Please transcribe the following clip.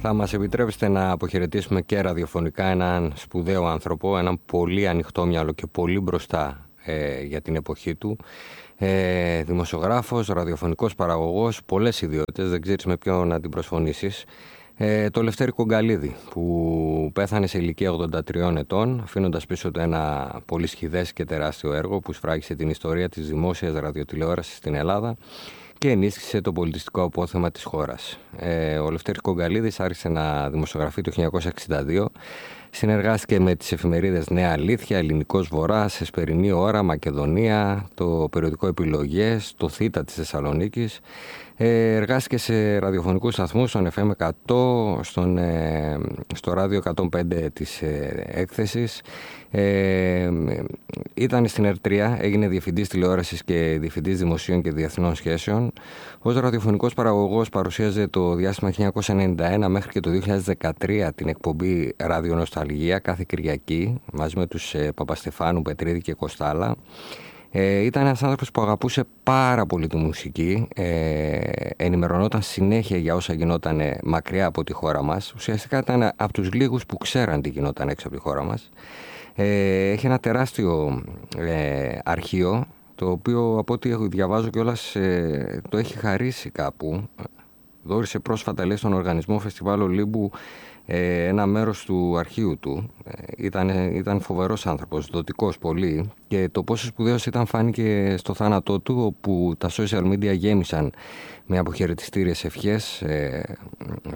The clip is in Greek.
Θα μας επιτρέψετε να αποχαιρετήσουμε και ραδιοφωνικά έναν σπουδαίο άνθρωπο, έναν πολύ ανοιχτόμυαλο και πολύ μπροστά για την εποχή του. Δημοσιογράφος, ραδιοφωνικός παραγωγός, πολλές ιδιότητες, δεν ξέρεις με ποιον να την προσφωνήσεις. Το Λευτέρη Κογκαλίδη, που πέθανε σε ηλικία 83 ετών, αφήνοντας πίσω του ένα πολύ σχηδές και τεράστιο έργο που σφράγισε την ιστορία της δημόσιας ραδιοτηλεόρασης στην Ελλάδα και ενίσχυσε το πολιτιστικό απόθεμα της χώρας. Ο Λευτέρης Κογκαλίδης άρχισε να δημοσιογραφεί το 1962. Συνεργάστηκε με τις εφημερίδες Νέα Αλήθεια, Ελληνικός Βορράς, Εσπερινή Ώρα, Μακεδονία, το περιοδικό Επιλογές, το Θήτα της Θεσσαλονίκης. Εργάστηκε σε ραδιοφωνικούς σταθμούς, στον FM 100, στο ράδιο 105 της έκθεσης. Ήταν στην ΕΡΤΡΙΑ, έγινε διευθυντής τηλεόρασης και διευθυντής δημοσίων και διεθνών σχέσεων. Ως ραδιοφωνικός παραγωγός παρουσίαζε το διάστημα 1991 μέχρι και το 2013 την εκπομπή Ραδιονοσταλγία κάθε Κυριακή μαζί με τους Παπαστεφάνου, Πετρίδη και Κοστάλα. Ήταν ένας άνθρωπος που αγαπούσε πάρα πολύ τη μουσική, ενημερωνόταν συνέχεια για όσα γινόταν μακριά από τη χώρα μας. Ουσιαστικά ήταν από τους λίγους που ξέραν τι γινόταν έξω από τη χώρα μας. Έχει ένα τεράστιο αρχείο, το οποίο από ό,τι διαβάζω κιόλας το έχει χαρίσει κάπου. Δώρισε πρόσφατα, λέει, στον οργανισμό Φεστιβάλ Ολύμπου ένα μέρος του αρχείου του. Ήταν φοβερός άνθρωπος, δοτικός πολύ, και το πόσο σπουδαίος ήταν φάνηκε στο θάνατό του, όπου τα social media γέμισαν με αποχαιρετιστήριες ευχές